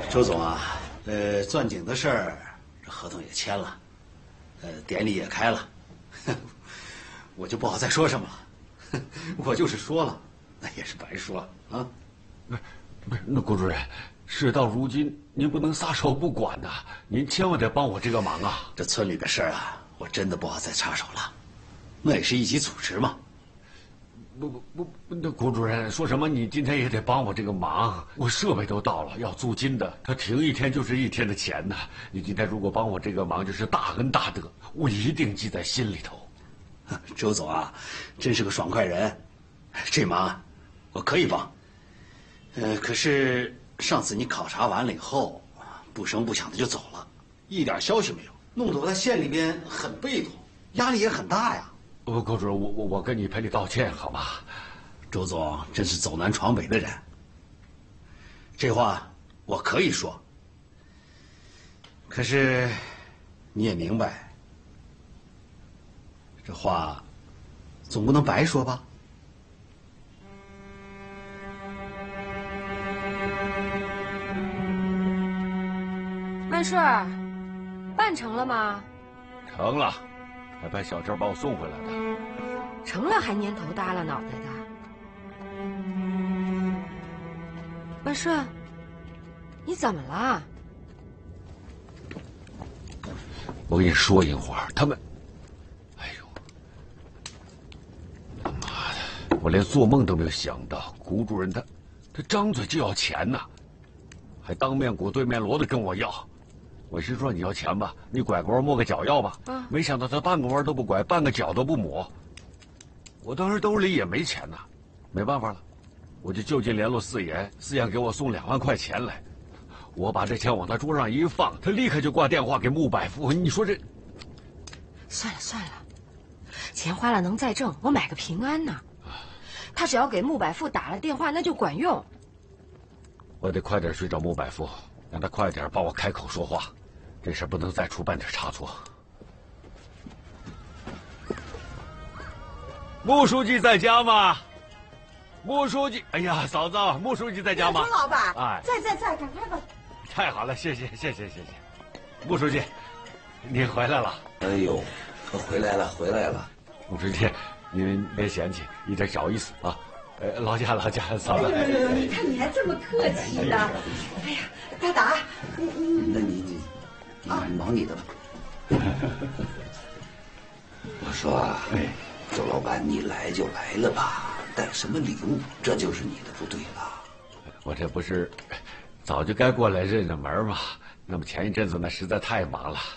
周总啊，钻井的事儿，这合同也签了，典礼也开了，我就不好再说什么了。我就是说了，那也是白说啊。 不是，那谷主任，事到如今，您不能撒手不管呐，您千万得帮我这个忙啊！ 这村里的事儿啊，我真的不好再插手了，那也是一级组织嘛。 不，那谷主任说什么？你今天也得帮我这个忙，我设备都到了，要租金的，他停一天就是一天的钱呐。你今天如果帮我这个忙，就是大恩大德，我一定记在心里头。 周总啊，真是个爽快人，这忙啊，我可以帮。可是上次你考察完了以后，不声不响的就走了，一点消息没有，弄得我在县里边很被动，压力也很大呀。 谷主任，我跟你赔礼道歉好吗？ 周总真是走南闯北的人，这话我可以说。可是你也明白，这话总不能白说吧？ 万顺，办成了吗？ 成了，还派小郑把我送回来的。 成了还蔫头耷拉脑袋的。万顺，你怎么了？ 我跟你说一会儿，他们，哎呦，他妈的，我连做梦都没有想到，谷主任他张嘴就要钱呐，还当面鼓对面锣的跟我要。我是说你要钱吧，你拐个弯抹个脚要吧。没想到他半个弯都不拐，半个脚都不抹。我当时兜里也没钱呐，没办法了，我就就近联络四爷，四爷给我送2万块钱来。我把这钱往他桌上一放，他立刻就挂电话给穆百富。你说这…… 算了，钱花了能再挣，我买个平安呢。他只要给穆百富打了电话，那就管用。 我得快点去找穆百富，让他快点帮我开口说话，这事不能再出半点差错。穆书记在家吗？穆书记，哎呀，嫂子，穆书记在家吗？ 周老板， 哎， 在，赶快吧。 太好了，谢谢。穆书记，您回来了。 哎呦，回来了。 穆书记，您别嫌弃，一点小意思啊。劳驾，嫂子。 你看你还这么客气呢。哎呀，大达， 那你忙你的吧。我说啊，周老板，你来就来了吧，带什么礼物，这就是你的不对了。 我这不是早就该过来认认门吗？那么前一阵子呢，实在太忙了，